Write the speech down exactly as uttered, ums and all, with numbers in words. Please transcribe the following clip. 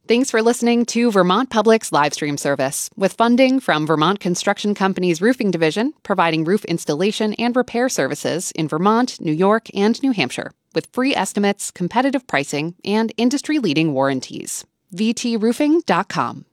Thanks for listening to Vermont Public's live stream service, with funding from Vermont Construction Company's Roofing Division, providing roof installation and repair services in Vermont, New York, and New Hampshire, with free estimates, competitive pricing, and industry-leading warranties. v t roofing dot com.